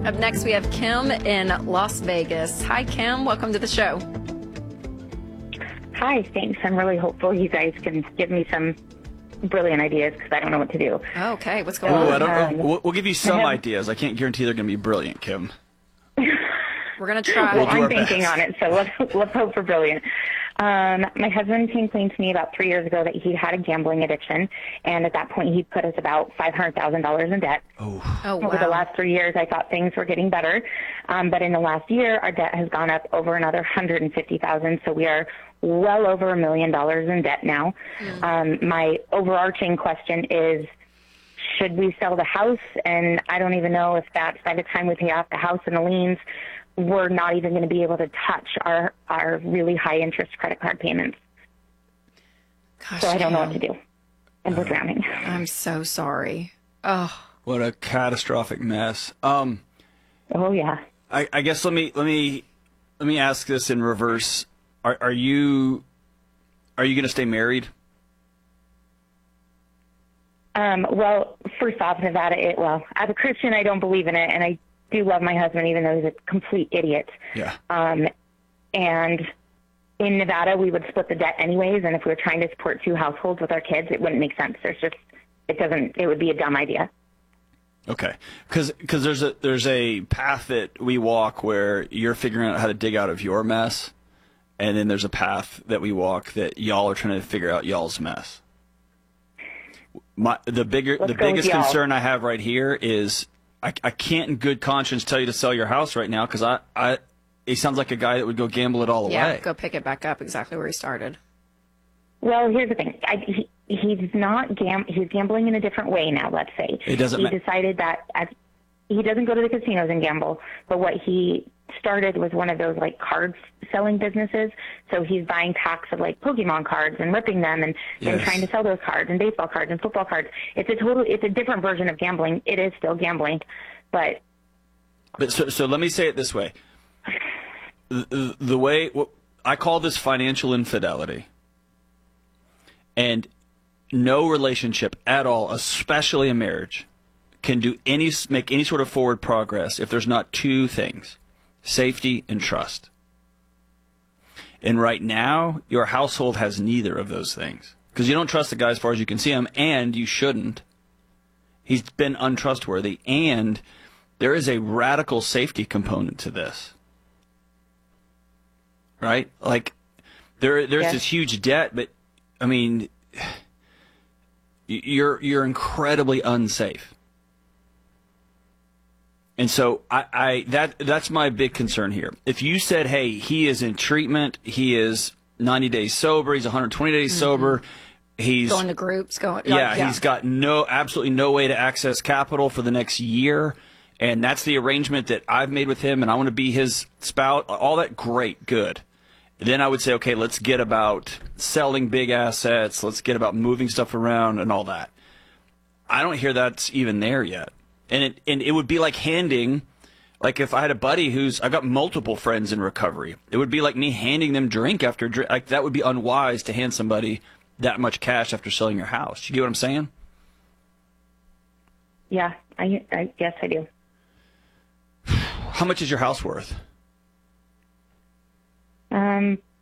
Up next, we have Kim in Las Vegas. Hi, Kim. Welcome to the show. Hi, thanks. I'm really hopeful you guys can give me some brilliant ideas because I don't know what to do. Okay, what's going on? I don't know. We'll give you some ideas. I can't guarantee they're going to be brilliant, Kim. We're going to try. Well, I'm thinking on it, so let's hope for brilliant. My husband came clean to me about 3 years ago that he had a gambling addiction, and at that point he put us about $500,000 in debt. Oh, wow. Over the last 3 years, I thought things were getting better, but in the last year, our debt has gone up over another $150,000, so we are well over $1 million in debt now. My overarching question is, should we sell the house? And I don't even know if that's by the time we pay off the house and the liens, we're not even going to be able to touch our really high interest credit card payments. Gosh, so I don't know what to do. And we're drowning. I'm so sorry. Oh. What a catastrophic mess. Oh yeah. I guess let me ask this in reverse. Are you going to stay married? Well, first off, Nevada, as a Christian, I don't believe in it, and I do love my husband, even though he's a complete idiot. Yeah. And in Nevada, we would split the debt anyways, and if we were trying to support two households with our kids, it wouldn't make sense. It would be a dumb idea. Okay, because there's a path that we walk where you're figuring out how to dig out of your mess, and then there's a path that we walk that y'all are trying to figure out y'all's mess. The biggest concern I have right here is I can't in good conscience tell you to sell your house right now because he sounds like a guy that would go gamble it all away. Yeah, go pick it back up exactly where he started. Well, here's the thing. He's not he's gambling in a different way now, let's say. He decided that he doesn't go to the casinos and gamble, but what he started was one of those like card selling businesses. So he's buying packs of like Pokemon cards and ripping them and trying to sell those cards and baseball cards and football cards. It's a different version of gambling. It is still gambling, but so let me say it this way. The way I call this financial infidelity. And no relationship at all, especially a marriage, can make any sort of forward progress if there's not two things: safety and trust. And right now, your household has neither of those things because you don't trust the guy as far as you can see him, and you shouldn't. He's been untrustworthy, and there is a radical safety component to this, right? Like there's this huge debt, but I mean, you're incredibly unsafe. And so that's my big concern here. If you said, hey, he is in treatment, he is 90 days sober, he's 120 days sober, he's going to groups, he's got absolutely no way to access capital for the next year, and that's the arrangement that I've made with him, and I want to be his spout, all that, great, good. Then I would say, okay, let's get about selling big assets, let's get about moving stuff around and all that. I don't hear that's even there yet. And it would be like handing, like if I had a buddy I've got multiple friends in recovery, it would be like me handing them drink after drink. Like that would be unwise to hand somebody that much cash after selling your house. You get what I'm saying? Yeah, I guess I do. How much is your house worth?